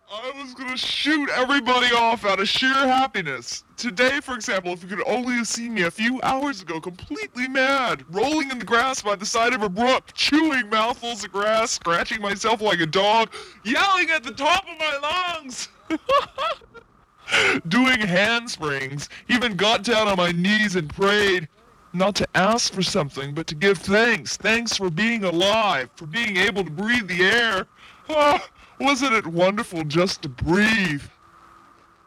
I was gonna shoot everybody off out of sheer happiness. Today, for example, if you could only have seen me a few hours ago, completely mad, rolling in the grass by the side of a brook, chewing mouthfuls of grass, scratching myself like a dog, yelling at the top of my lungs, doing handsprings, even got down on my knees and prayed, not to ask for something, but to give thanks. Thanks for being alive, for being able to breathe the air. Ah, wasn't it wonderful just to breathe?